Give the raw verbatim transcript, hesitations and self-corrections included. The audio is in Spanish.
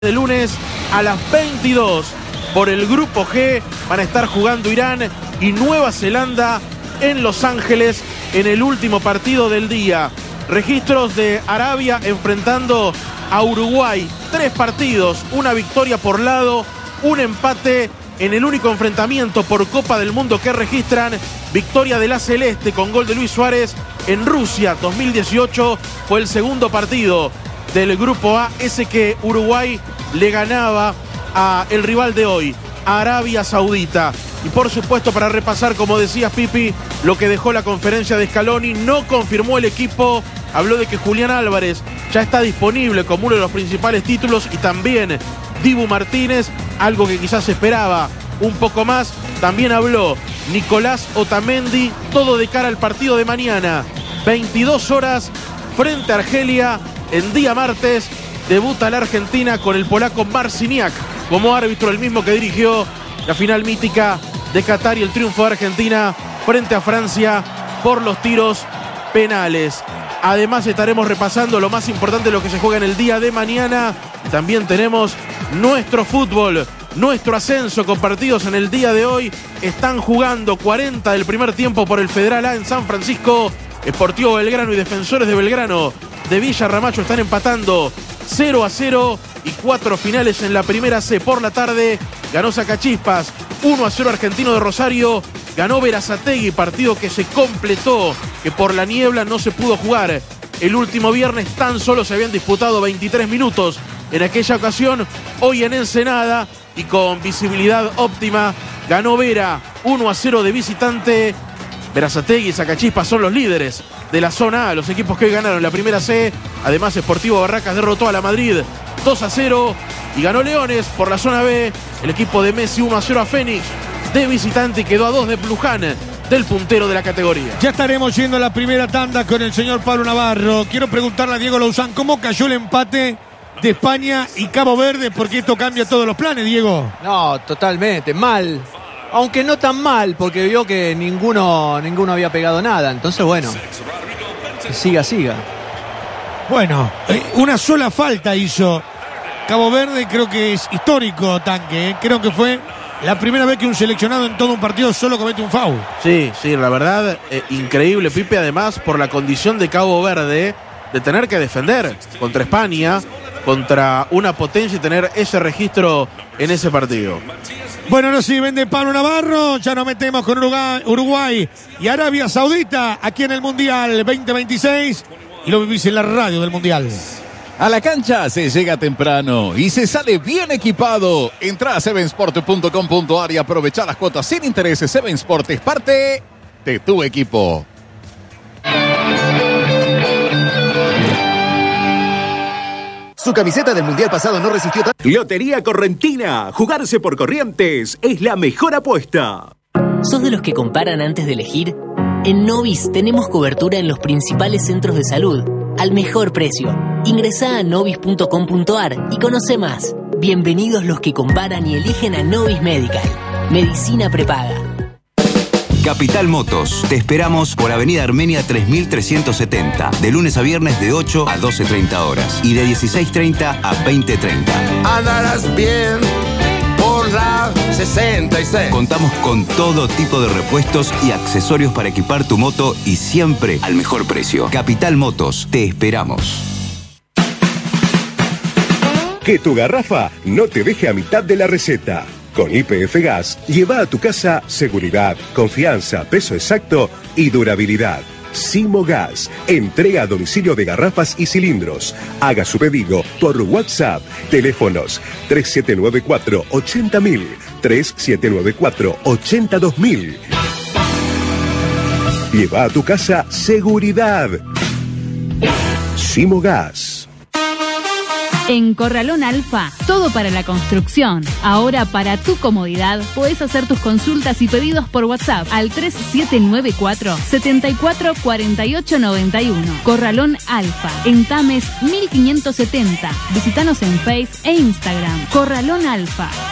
de lunes a las veintidós por el Grupo G van a estar jugando Irán y Nueva Zelanda en Los Ángeles en el último partido del día. Registros de Arabia enfrentando a Uruguay. Tres partidos, una victoria por lado, un empate en el único enfrentamiento por Copa del Mundo que registran. Victoria de la Celeste con gol de Luis Suárez en Rusia dos mil dieciocho. Fue el segundo partido del Grupo A, ese que Uruguay le ganaba a el rival de hoy, a Arabia Saudita. Y por supuesto, para repasar, como decías, Pipi, lo que dejó la conferencia de Scaloni, no confirmó el equipo, habló de que Julián Álvarez ya está disponible como uno de los principales títulos y también Dibu Martínez, algo que quizás esperaba un poco más. También habló Nicolás Otamendi, todo de cara al partido de mañana, veintidós horas, frente a Argelia. En día martes debuta la Argentina con el polaco Marciniak como árbitro, el mismo que dirigió la final mítica de Qatar y el triunfo de Argentina frente a Francia por los tiros penales. Además estaremos repasando lo más importante de lo que se juega en el día de mañana. También tenemos nuestro fútbol, nuestro ascenso con partidos en el día de hoy. Están jugando cuarenta del primer tiempo por el Federal A en San Francisco. Sportivo Belgrano y Defensores de Belgrano de Villa Ramallo están empatando cero a cero y cuatro finales en la primera C. Por la tarde ganó Sacachispas uno a cero Argentino de Rosario, ganó Berazategui, partido que se completó, que por la niebla no se pudo jugar el último viernes. Tan solo se habían disputado veintitrés minutos en aquella ocasión. Hoy en Ensenada y con visibilidad óptima ganó Vera uno a cero de visitante. Berazategui y Sacachispas son los líderes de la zona A, los equipos que hoy ganaron la primera C. Además, Sportivo Barracas derrotó a la Madrid dos a cero y ganó Leones por la zona B. El equipo de Messi uno a cero a Fénix de visitante y quedó a dos de Luján, del puntero de la categoría. Ya estaremos yendo a la primera tanda con el señor Pablo Navarro. Quiero preguntarle a Diego Louzán cómo cayó el empate de España y Cabo Verde, porque esto cambia todos los planes, Diego. No, totalmente, mal. Aunque no tan mal, porque vio que ninguno, ninguno había pegado nada. Entonces, bueno, que siga, siga. Bueno, una sola falta hizo Cabo Verde, creo que es histórico, Tanque. ¿eh? Creo que fue la primera vez que un seleccionado en todo un partido solo comete un foul. Sí, sí, la verdad, eh, increíble, Pipe, además por la condición de Cabo Verde de tener que defender contra España, contra una potencia y tener ese registro en ese partido. Bueno, nos sirven de Pablo Navarro, ya nos metemos con Uruguay, Uruguay y Arabia Saudita aquí en el Mundial veinte veintiséis y lo vivís en la radio del Mundial. A la cancha se llega temprano y se sale bien equipado. Entra a seven sport punto com punto a r y aprovecha las cuotas sin intereses. Seven Sport es parte de tu equipo. Su camiseta del Mundial pasado no resistió tanto. Lotería Correntina. Jugarse por Corrientes es la mejor apuesta. ¿Sos de los que comparan antes de elegir? En Novis tenemos cobertura en los principales centros de salud, al mejor precio. Ingresá a novis punto com punto a r y conoce más. Bienvenidos los que comparan y eligen a Novis Medical. Medicina prepaga. Capital Motos. Te esperamos por Avenida Armenia tres mil trescientos setenta. De lunes a viernes de ocho a doce treinta horas. Y de dieciséis treinta a veinte treinta. Andarás bien por la sesenta y seis. Contamos con todo tipo de repuestos y accesorios para equipar tu moto y siempre al mejor precio. Capital Motos. Te esperamos. Que tu garrafa no te deje a mitad de la receta. Con Y P F Gas, lleva a tu casa seguridad, confianza, peso exacto y durabilidad. Simo Gas, entrega a domicilio de garrafas y cilindros. Haga su pedido por WhatsApp. Teléfonos tres siete nueve cuatro, ochenta mil, tres siete nueve cuatro, ochenta dos mil. Lleva a tu casa seguridad. Simo Gas. En Corralón Alfa, todo para la construcción. Ahora, para tu comodidad, podés hacer tus consultas y pedidos por WhatsApp al tres siete nueve cuatro, siete cuatro cuatro ocho nueve uno. Corralón Alfa, en Tames mil quinientos setenta. Visítanos en Face e Instagram. Corralón Alfa.